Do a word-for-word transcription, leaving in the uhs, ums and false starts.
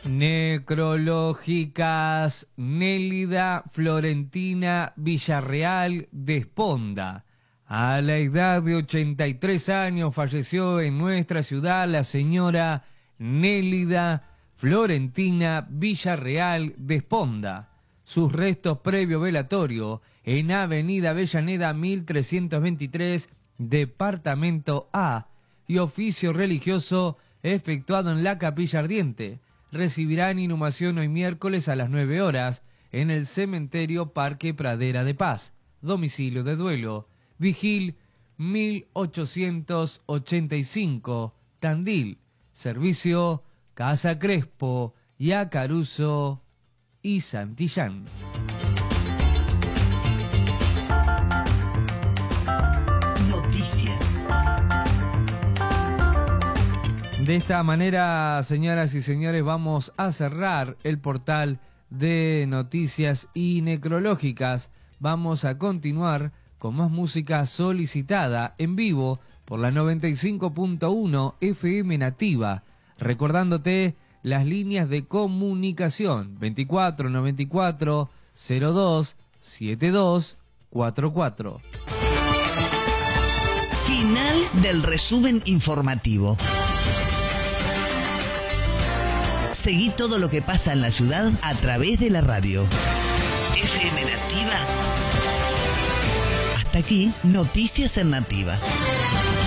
Necrológicas. Nélida Florentina Villarreal de Esponda. A la edad de ochenta y tres años falleció en nuestra ciudad la señora Nélida Florentina Villarreal de Esponda. Sus restos previo velatorio en Avenida Avellaneda mil trescientos veintitrés, Departamento A, y oficio religioso efectuado en la Capilla Ardiente. Recibirán inhumación hoy miércoles a las nueve horas en el Cementerio Parque Pradera de Paz. Domicilio de duelo: Vigil mil ochocientos ochenta y cinco, Tandil. Servicio Casa Crespo, Yacaruso y Santillán. Noticias. De esta manera, señoras y señores, vamos a cerrar el portal de noticias y necrológicas. Vamos a continuar con más música solicitada en vivo por la noventa y cinco punto uno F M Nativa. Recordándote las líneas de comunicación: veinticuatro noventa y cuatro cero dos setenta y dos cuarenta y cuatro. Final del resumen informativo. Seguí todo lo que pasa en la ciudad a través de la radio. F M Nativa. Hasta aquí, Noticias en Nativa.